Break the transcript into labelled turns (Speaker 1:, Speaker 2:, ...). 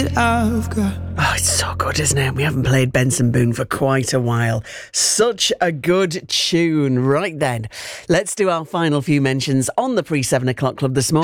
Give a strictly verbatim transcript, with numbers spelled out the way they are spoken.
Speaker 1: I've got.
Speaker 2: Oh, it's so good, isn't it? We haven't played Benson Boone for quite a while. Such a good tune. Right then, let's do our final few mentions on the pre-seven o'clock club this morning.